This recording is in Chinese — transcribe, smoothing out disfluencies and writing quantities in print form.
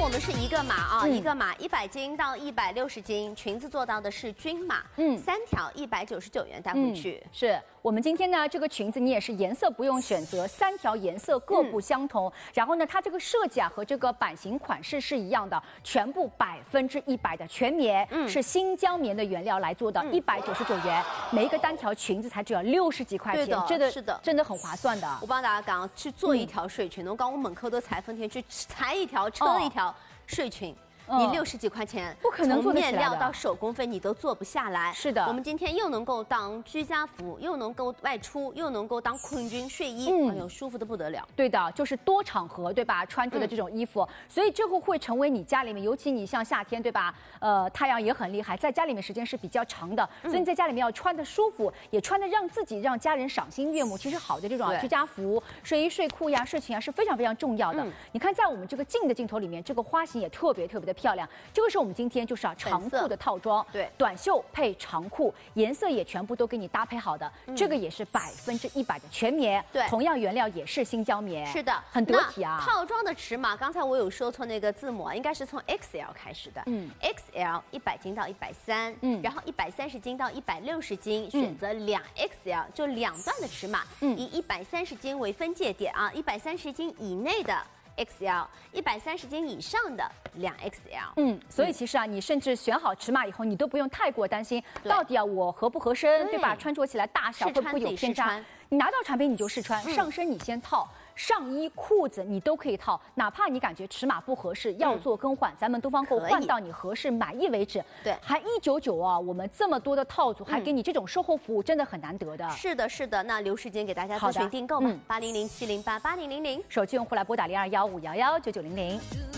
我们是一个码啊，一个码100斤到160斤，裙子做到的是均码，3条199元带回去。 是我们今天呢，这个裙子你也是颜色不用选择，3条颜色各不相同。然后呢，它这个设计啊和这个版型款式是一样的，全部100%的全棉，是新疆棉的原料来做的，199元，每一个单条裙子才只要60几块钱，真的很划算的。 我帮大家讲，去做一条睡裙，侬讲我门口都裁缝店去裁一条、车一条睡裙。你60几块钱， 不可能做得起来的。 从面料到手工费你都做不下来。 是的， 我们今天又能够当居家服，又能够外出，又能够当困军睡衣，哎呦，舒服的不得了。 对的，就是多场合，对吧？穿着的这种衣服，所以这会成为你家里面，尤其你像夏天，对吧？太阳也很厉害，在家里面时间是比较长的，所以你在家里面要穿的舒服，也穿的让自己让家人赏心悦目。其实好的这种居家服、睡衣、睡裤呀、睡裙啊是非常非常重要的。你看，在我们这个近的镜头里面，这个花型也特别的漂亮。这个是我们今天就是长裤的套装，对，短袖配长裤，颜色也全部都给你搭配好的。这个也是100%的全棉，对，同样原料也是新疆棉， 是的， 很得体啊。 套装的尺码，刚才我有说错那个字母啊，应该是从 XL 开始的，XL 100斤到130，然后130斤到160斤，选择2XL，就2段的尺码，以130斤为分界点啊，130斤以内的。XL130斤以上的2XL， 所以其实啊，你甚至选好尺码以后，你都不用太过担心到底啊我合不合身，对吧？穿着起来大小会不会有偏差？你拿到产品你就试穿，上身你先套。上衣、裤子你都可以套，哪怕你感觉尺码不合适，要做更换，咱们东方购换到你合适、满意为止。对，还199啊！我们这么多的套组，还给你这种售后服务，真的很难得的。 是的，是的。那留时间给大家咨询订购吧，800-708-8000， 手机用户来拨打0215119900。